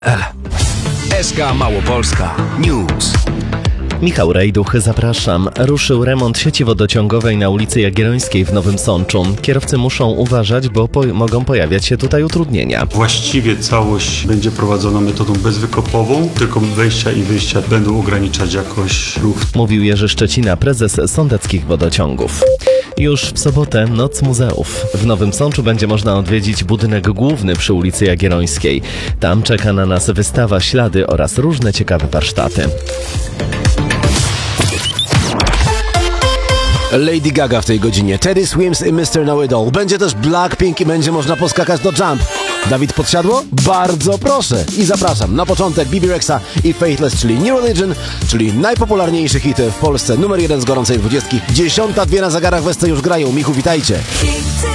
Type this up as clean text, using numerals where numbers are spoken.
SK Małopolska News. Michał Rejduch, zapraszam. Ruszył remont sieci wodociągowej na ulicy Jagiellońskiej w Nowym Sączu. Kierowcy muszą uważać, bo mogą pojawiać się tutaj utrudnienia. Właściwie całość będzie prowadzona metodą bezwykopową, tylko wejścia i wyjścia będą ograniczać jakoś ruch. Mówił Jerzy Szczecina, prezes Sądeckich Wodociągów. Już w sobotę Noc Muzeów. W Nowym Sączu będzie można odwiedzić budynek główny przy ulicy Jagiellońskiej. Tam czeka na nas wystawa Ślady oraz różne ciekawe warsztaty. Lady Gaga w tej godzinie, Teddy Swims i Mr. Know-It-All. Będzie też Blackpink i będzie można poskakać do Jump. Dawid podsiadło? Bardzo proszę. I zapraszam. Na początek Bibi Rexa i Faithless, czyli New Religion, czyli najpopularniejszy hit w Polsce. Numer 1 z gorącej 20. 10:02 na zegarach, Westy już grają. Michu, witajcie.